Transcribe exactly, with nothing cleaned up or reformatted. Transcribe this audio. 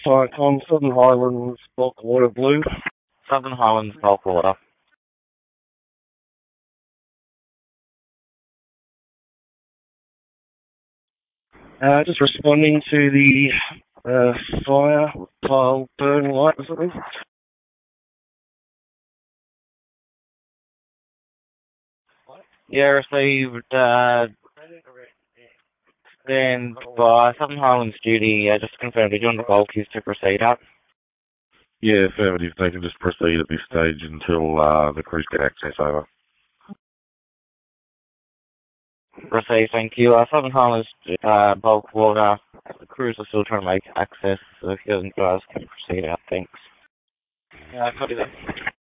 Hi, Tom. Southern Highlands, bulk water blue. Southern Highlands bulk water. Uh, just responding to the uh, fire, pile burn light or something. Yeah, received, uh, then by Southern Highlands duty, uh, just confirmed to join the bulk is to proceed up. Yeah, affirmative. They can just proceed at this stage until uh, the crews get access over. Proceed, thank you. Uh, Southern Highlands uh, bulk water. The crews are still trying to make access, so if you guys can proceed out, thanks. Uh, copy that.